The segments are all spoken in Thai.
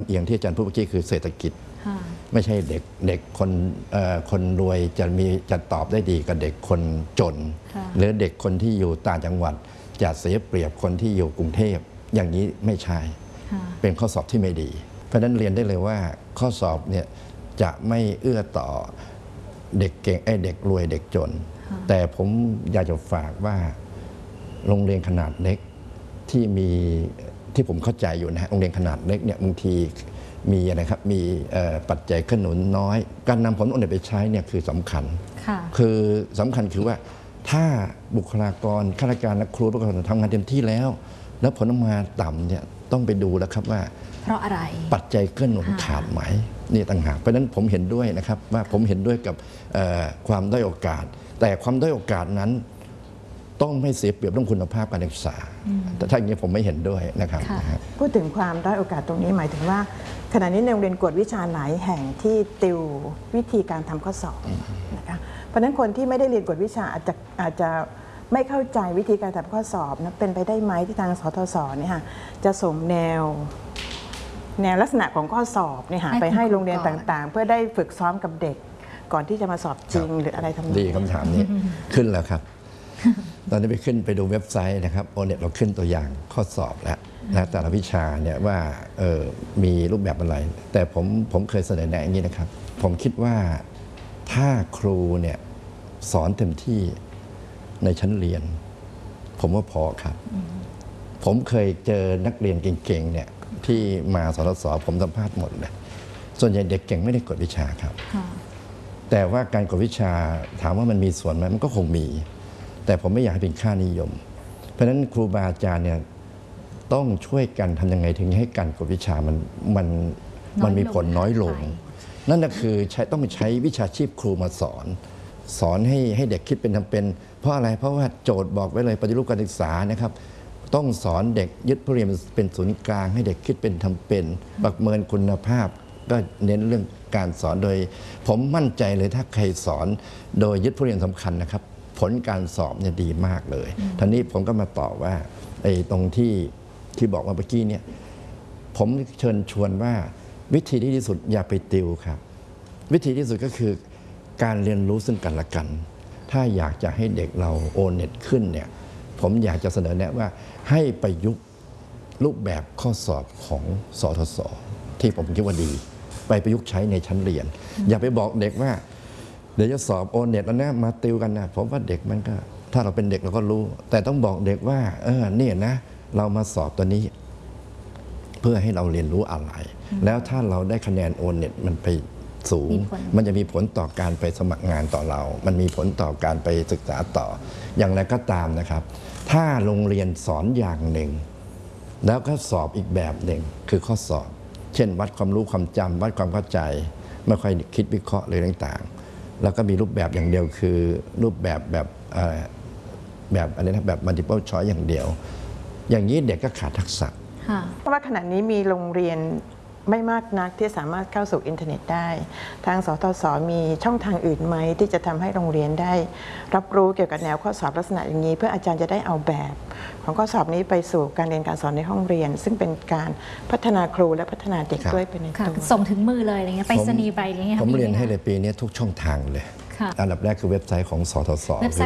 เอียงที่อาจารย์พูดเมื่อกี้คือเศรษฐกิจไม่ใช่เด็กคนรวยจะตอบได้ดีกับเด็กคนจนหรือเด็กคนที่อยู่ต่างจังหวัดจะเสียเปรียบคนที่อยู่กรุงเทพอย่างนี้ไม่ใช่เป็นข้อสอบที่ไม่ดีเพราะฉะนั้นเรียนได้เลยว่าข้อสอบเนี่ยจะไม่เอื้อต่อเด็กเก่งเด็กรวยเด็กจนแต่ผมอยากจะฝากว่าโรงเรียนขนาดเล็กที่ผมเข้าใจอยู่นะฮะโรงเรียนขนาดเล็กเนี่ยบางทีมีอะไรครับมีปัจจัยขนุนน้อยการนำผลไปใช้เนี่ยคือสำคัญคือสำคัญคือว่าถ้าบุคลากรข้าราชการและครูผู้ปกครองทำงานเต็มที่แล้วผลออกมาต่ำเนี่ยต้องไปดูแล้วครับว่าเพราะอะไรปัจจัยเกื้อหนุนขาดไหมนี่ต่างหากเพราะฉะนั้นผมเห็นด้วยนะครับว่าผมเห็นด้วยกับความด้อยโอกาสแต่ความด้อยโอกาสนั้นต้องไม่เสียเปรียบเรื่องคุณภาพการศึกษาแต่ถ้าอย่างนี้ผมไม่เห็นด้วยนะครับพูดถึงความด้อยโอกาสตรงนี้หมายถึงว่าขณะนี้ในโรงเรียนกวดวิชาหลายแห่งที่ติววิธีการทำข้อสอบนะคะเพราะฉะนั้นคนที่ไม่ได้เรียนกวดวิชาอาจจะไม่เข้าใจวิธีการทำข้อสอบนะเป็นไปได้ไหมที่ทางสทศเนี่ยค่ะจะส่งแนวลักษณะของข้อสอบเนี่ยไปให้โรงเรียนต่างๆเพื่อได้ฝึกซ้อมกับเด็กก่อนที่จะมาสอบจริงหรืออะไรทำนองดีคำถามนี้ขึ้นแล้วครับตอนนี้ไปดูเว็บไซต์นะครับโอเน็ตเราขึ้นตัวอย่างข้อสอบแล้วนะแต่ละวิชาเนี่ยว่ามีรูปแบบอะไรแต่ผมเคยเสนอแนะอย่างนี้นะครับผมคิดว่าถ้าครูเนี่ยสอนเต็มที่ในชั้นเรียนผมว่าพอครับผมเคยเจอนักเรียนเก่งๆเนี่ยที่มาสทศผมสัมภาษณ์หมดเลยส่วนใหญ่เด็กเก่งไม่ได้กดวิชาครับแต่ว่าการกดวิชาถามว่ามันมีส่วนไหมมันก็คงมีแต่ผมไม่อยากให้เป็นค่านิยมเพราะฉะนั้นครูบาอาจารย์เนี่ยต้องช่วยกันทำยังไงถึงให้การกดวิชามันมีผลน้อยลงนั่นก็คือต้องใช้วิชาชีพครูมาสอนให้เด็กคิดเป็นทำเป็นเพราะอะไรเพราะว่าโจทย์บอกไว้เลยปฏิรูปการศึกษานะครับต้องสอนเด็กยึดผู้เรียนเป็นศูนย์กลางให้เด็กคิดเป็นทำเป็นประเมินคุณภาพก็เน้นเรื่องการสอนโดยผมมั่นใจเลยถ้าใครสอนโดยยึดผู้เรียนสำคัญนะครับผลการสอบเนี่ยดีมากเลยทีนี้ผมก็มาตอบว่าตรงที่บอกมาเมื่อกี้เนี่ยผมเชิญชวนว่าวิธีที่ดีที่สุดอย่าไปติวครับวิธีที่สุดก็คือการเรียนรู้ซึ่งกันและกันถ้าอยากจะให้เด็กเราโอเน็ตขึ้นเนี่ยผมอยากจะเสนอแนะว่าให้ประยุกต์รูปแบบข้อสอบของสทศที่ผมคิดว่าดีไปประยุกต์ใช้ในชั้นเรียนอย่าไปบอกเด็กว่าเดี๋ยวจะสอบโอเน็ตแล้วนะมาติวกันนะผมว่าเด็กมันก็ถ้าเราเป็นเด็กเราก็รู้แต่ต้องบอกเด็กว่าเนี่ยนะเรามาสอบตัวนี้เพื่อให้เราเรียนรู้อะไรแล้วถ้าเราได้คะแนนโอเน็ตมันไปสูงมันจะมีผลต่อการไปสมัครงานต่อเรามันมีผลต่อการไปศึกษาต่ออย่างไรก็ตามนะครับถ้าโรงเรียนสอนอย่างหนึ่งแล้วก็สอบอีกแบบหนึ่งคือข้อสอบเช่นวัดความรู้ความจำวัดความเข้าใจไม่ค่อยคิดวิเคราะห์เลยต่างๆแล้วก็มีรูปแบบอย่างเดียวคือรูปแบบอะไรนะแบบ multiple choice อย่างเดียวอย่างนี้เด็กก็ขาดทักษะเพราะว่าขณะนี้มีโรงเรียนไม่มากนักที่สามารถเข้าสู่อินเทอร์เน็ตได้ทางสทศมีช่องทางอื่นไหมที่จะทำให้โรงเรียนได้รับรู้เกี่ยวกับแนวข้อสอบลักษณะอย่างนี้เพื่ออาจารย์จะได้เอาแบบของข้อสอบนี้ไปสู่การเรียนการสอนในห้องเรียนซึ่งเป็นการพัฒนาครูและพัฒนาเด็กด้วยเป็นในตัวส่งถึงมือเลยอะไรเงี้ยไปสนีย์ไปอะไรเงี้ยผมเรียนให้เลยปีนี้ทุกช่องทางเลยอันดับแรกคือเว็บไซต์ของสทศคือ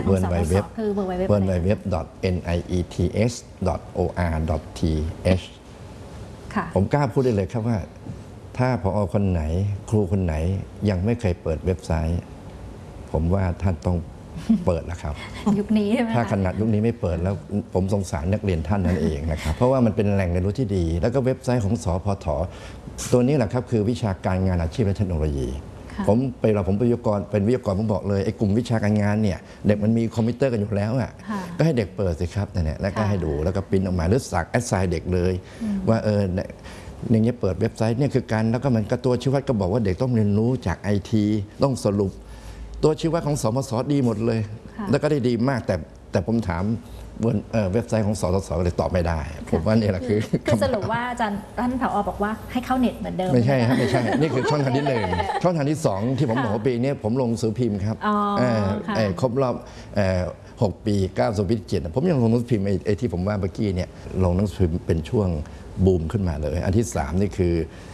www.niets.or.th ผมกล้าพูดได้เลยครับว่าถ้าผอ.คนไหนครูคนไหนยังไม่เคยเปิดเว็บไซต์ผมว่าท่านต้องเปิดแล้วครับยุคนี้ใช่ไหมถ้าขนาดยุคนี้ไม่เปิดแล้วผมสงสารนักเรียนท่านนั่นเองนะครับเพราะว่ามันเป็นแหล่งเรียนรู้ที่ดีแล้วก็เว็บไซต์ของสพท.ตัวนี้แหละครับคือวิชาการงานอาชีพและเทคโนโลยีผมเป็นวิทยากรผมบอกเลยไอ้กลุ่มวิชาการงานเนี่ยเด็กมันมีคอมพิวเตอร์กันอยู่แล้วอ่ะก็ให้เด็กเปิดสิครับเนี่ยแล้วก็ให้ดูแล้วก็ปริ้นออกมาหรือสักแอดไซน์เด็กเลยว่าอย่างนี้เปิดเว็บไซต์เนี่ยคือการแล้วก็มันก็ตัวชี้วัดก็บอกว่าเด็กต้องเรียนรู้จากไอทีต้องสรุปตัวชี้วัดของสมศดีหมดเลยแล้วก็ได้ดีมากแต่ผมถามเว็บไซต์ของสทศเลยตอบไม่ได้ผมว่านี่แหละคือสรุปว่าอาจารย์ท่านผอ.บอกว่าให้เข้าเน็ตเหมือนเดิมไม่ใช่ครับไม่ใช่นี่คือช่องทางที่1ช่องทางที่2ที่ผมบอกว่าปีนี้ผมลงสือพิมพ์ครับครบรอบ6 ปี9สู่ปีที่7ผมยังลงหนังสือพิมพ์ไอ้ที่ผมว่าเมื่อกี้เนี่ยลงหนังสือพิมพ์เป็นช่วงบูมขึ้นมาเลยอันที่3นี่คือ